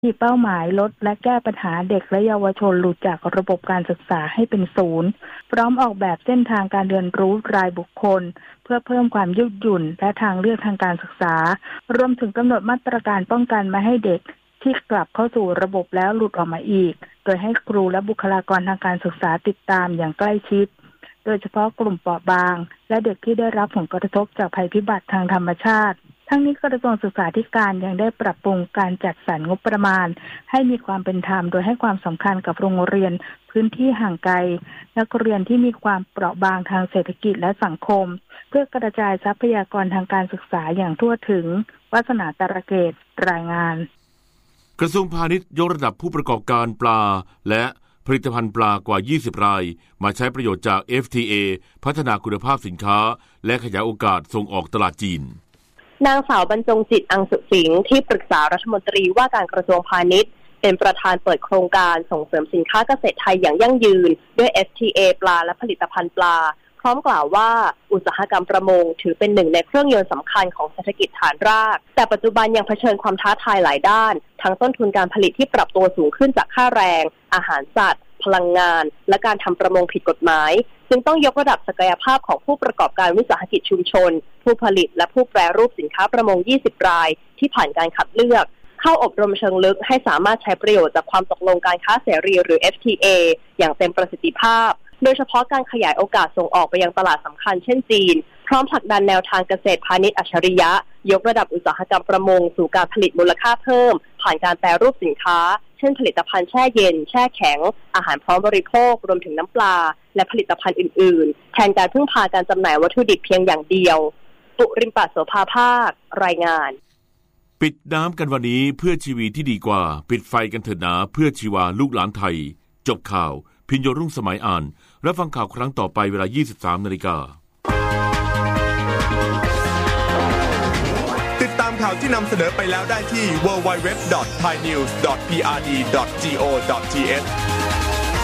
มีเป้าหมายลดและแก้ปัญหาเด็กและเยาวชนหลุดจากระบบการศึกษาให้เป็นศูนย์พร้อมออกแบบเส้นทางการเรียนรู้รายบุคคลเพื่อเพิ่มความยืดหยุ่นและทางเลือกทางการศึกษารวมถึงกำหนดมาตรการป้องกันไม่ให้เด็กที่กลับเข้าสู่ระบบแล้วหลุดออกมาอีกโดยให้ครูและบุคลากรทางการศึกษาติดตามอย่างใกล้ชิดโดยเฉพาะกลุ่มเปราะบางและเด็กที่ได้รับผลกระทบจากภัยพิบัติทางธรรมชาติทั้งนี้กระทรวงศึกษาธิการยังได้ปรับปรุงการจัดสรรงบประมาณให้มีความเป็นธรรมโดยให้ความสำคัญกับโรงเรียนพื้นที่ห่างไกลนักเรียนที่มีความเปราะบางทางเศรษฐกิจและสังคมเพื่อกระจายทรัพยากรทางการศึกษาอย่างทั่วถึงวาสนาตระเกตรายงานกระทรวงพาณิชย์ยกระดับผู้ประกอบการปลาและผลิตภัณฑ์ปลากว่า20รายมาใช้ประโยชน์จาก FTA พัฒนาคุณภาพสินค้าและขยายโอกาสส่งออกตลาดจีนนางสาวบรรจงจิตอังสุสิงห์ที่ปรึกษารัฐมนตรีว่าการกระทรวงพาณิชย์เป็นประธานเปิดโครงการส่งเสริมสินค้าเกษตรไทยอย่างยั่งยืนด้วย FTA ปลาและผลิตภัณฑ์ปลาพร้อมกล่าวว่าอุตสาหกรรมประมงถือเป็นหนึ่งในเครื่องยนต์สำคัญของเศรษฐกิจฐานรากแต่ปัจจุบันยังเผชิญความท้าทายหลายด้านทั้งต้นทุนการผลิตที่ปรับตัวสูงขึ้นจากค่าแรงอาหารสัตว์พลังงานและการทำประมงผิดกฎหมายจึงต้องยกระดับศักยภาพของผู้ประกอบการวิสาหกิจชุมชนผู้ผลิตและผู้แปรรูปสินค้าประมง20รายที่ผ่านการคัดเลือกเข้าอบรมเชิงลึกให้สามารถใช้ประโยชน์จากความตกลงการค้าเสรีหรือ FTA อย่างเต็มประสิทธิภาพโดยเฉพาะการขยายโอกาสส่งออกไปยังตลาดสำคัญเช่นจีนพร้อมผลักดันแนวทางเกษตรพาณิชย์อัจฉริยะยกระดับอุตสาหกรรมประมงสู่การผลิตมูลค่าเพิ่มผ่านการแปรรูปสินค้าเช่นผลิตภัณฑ์แช่เย็นแช่แข็งอาหารพร้อมบริโภครวมถึงน้ำปลาและผลิตภัณฑ์อื่นๆแทนการพึ่งพาการจำหน่ายวัตถุดิบเพียงอย่างเดียวปุริมปัสโสภาภาครายงานปิดน้ำกันวันนี้เพื่อชีวิตที่ดีกว่าปิดไฟกันเถิดนาเพื่อชีวาลูกหลานไทยจบข่าวพิญโยรุ่งสมัยอ่านรับฟังข่าวครั้งต่อไปเวลา 23:00 น. ติดตามข่าวที่นำเสนอไปแล้วได้ที่ www.thainews.prd.go.th